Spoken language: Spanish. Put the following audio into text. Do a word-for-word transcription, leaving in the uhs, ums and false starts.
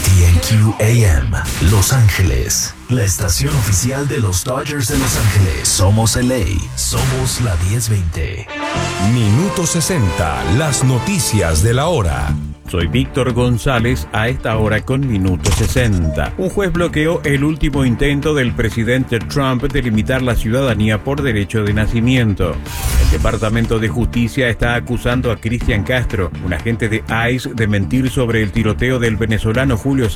K T N Q A M, Los Ángeles, la estación oficial de los Dodgers de Los Ángeles. Somos L A, somos la diez veinte. Minuto sesenta, las noticias de la hora. Soy Víctor González, a esta hora con Minuto sesenta. Un juez bloqueó el último intento del presidente Trump de limitar la ciudadanía por derecho de nacimiento. El Departamento de Justicia está acusando a Cristian Castro, un agente de I C E, de mentir sobre el tiroteo del venezolano Julio